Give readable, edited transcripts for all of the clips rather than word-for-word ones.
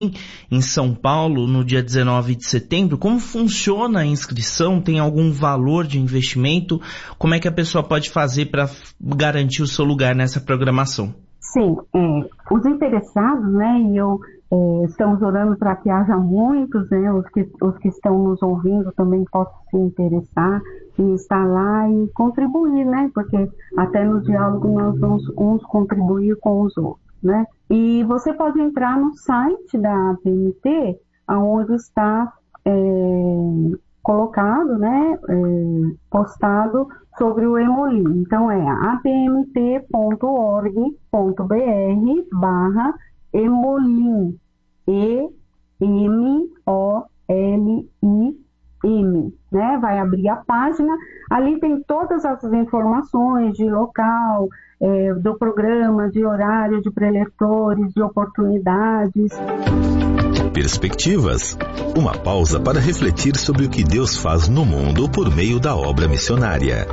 em São Paulo, no dia 19 de setembro. Como funciona a inscrição? Tem algum valor de investimento? Como é que a pessoa pode fazer para garantir o seu lugar nessa programação? Sim, os interessados, né, estamos orando para que haja muitos, né, os que estão nos ouvindo também possam se interessar em estar lá e contribuir, né, porque até no diálogo nós vamos uns contribuir com os outros, né. E você pode entrar no site da APMT, onde está colocado, né, postado sobre o Hemolim. Então é apmt.org.br/Hemolim, EMOLIM, né? Vai abrir a página, ali tem todas as informações de local, do programa, de horário, de preletores, de oportunidades. Perspectivas. Uma pausa para refletir sobre o que Deus faz no mundo por meio da obra missionária.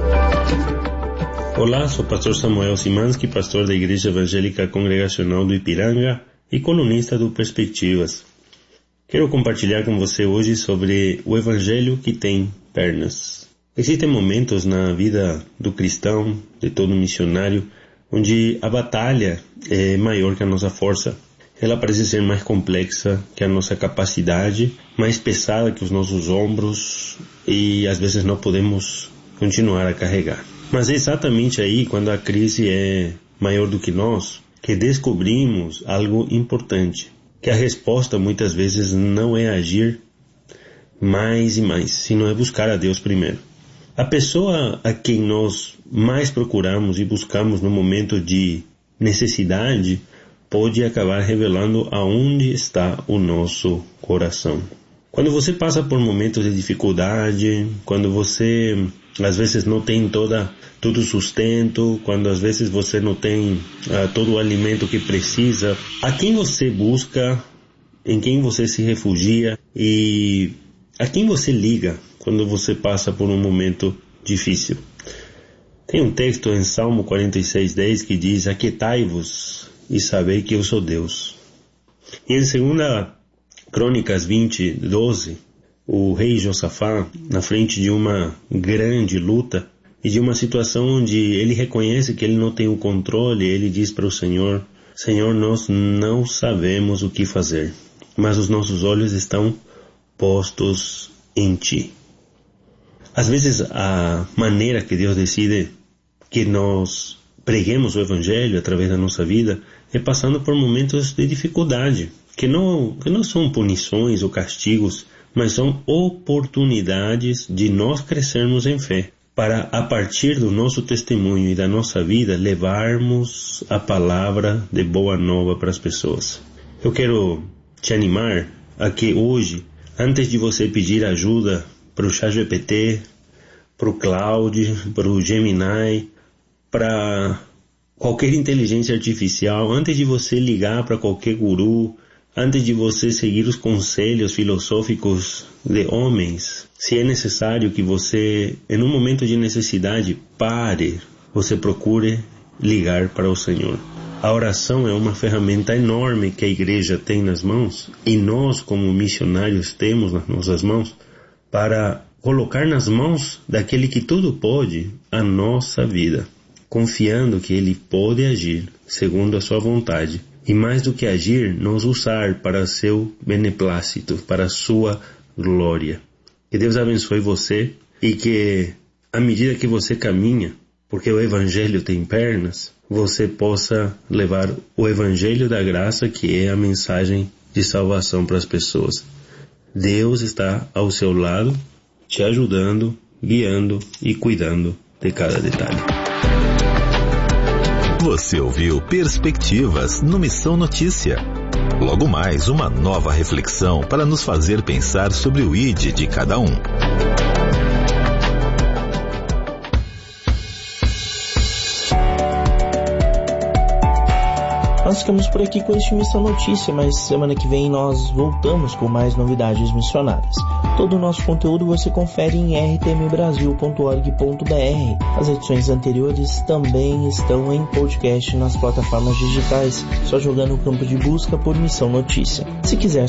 Olá, sou o pastor Samuel Simanski, pastor da Igreja Evangélica Congregacional do Ipiranga e colunista do Perspectivas. Quero compartilhar com você hoje sobre o Evangelho que tem pernas. Existem momentos na vida do cristão, de todo missionário, onde a batalha é maior que a nossa força. Ela parece ser mais complexa que a nossa capacidade, mais pesada que os nossos ombros e às vezes não podemos continuar a carregar. Mas é exatamente aí, quando a crise é maior do que nós, que descobrimos algo importante, que a resposta muitas vezes não é agir mais e mais, sino é buscar a Deus primeiro. A pessoa a quem nós mais procuramos e buscamos no momento de necessidade pode acabar revelando aonde está o nosso coração. Quando você passa por momentos de dificuldade, quando você às vezes não tem todo o sustento, quando às vezes você não tem todo o alimento que precisa, a quem você busca, em quem você se refugia e a quem você liga quando você passa por um momento difícil? Tem um texto em Salmo 46:10 que diz: aquietai-vos e sabei que eu sou Deus. E em 2 Crônicas 20:12, o rei Josafá, na frente de uma grande luta e de uma situação onde ele reconhece que ele não tem o controle, ele diz para o Senhor: Senhor, nós não sabemos o que fazer, mas os nossos olhos estão postos em Ti. Às vezes a maneira que Deus decide que nós preguemos o Evangelho através da nossa vida é passando por momentos de dificuldade, que não são punições ou castigos, mas são oportunidades de nós crescermos em fé, para a partir do nosso testemunho e da nossa vida levarmos a palavra de boa nova para as pessoas. Eu quero te animar a que hoje, antes de você pedir ajuda para o ChatGPT, para o Cloud, para o Gemini, para qualquer inteligência artificial, antes de você ligar para qualquer guru, antes de você seguir os conselhos filosóficos de homens, se é necessário que você, em um momento de necessidade, pare, você procure ligar para o Senhor. A oração é uma ferramenta enorme que a igreja tem nas mãos, e nós, como missionários, temos nas nossas mãos, para colocar nas mãos daquele que tudo pode a nossa vida, confiando que Ele pode agir segundo a sua vontade, e mais do que agir, nos usar para seu beneplácito, para a sua glória. Que Deus abençoe você e que, à medida que você caminha, porque o Evangelho tem pernas, você possa levar o Evangelho da graça, que é a mensagem de salvação para as pessoas. Deus está ao seu lado, te ajudando, guiando e cuidando de cada detalhe. Você ouviu Perspectivas no Missão Notícia. Logo mais, uma nova reflexão para nos fazer pensar sobre o ID de cada um. Nós ficamos por aqui com este Missão Notícia, mas semana que vem nós voltamos com mais novidades missionárias. Todo o nosso conteúdo você confere em rtmbrasil.org.br. As edições anteriores também estão em podcast nas plataformas digitais, só jogando no campo de busca por Missão Notícia. Se quiser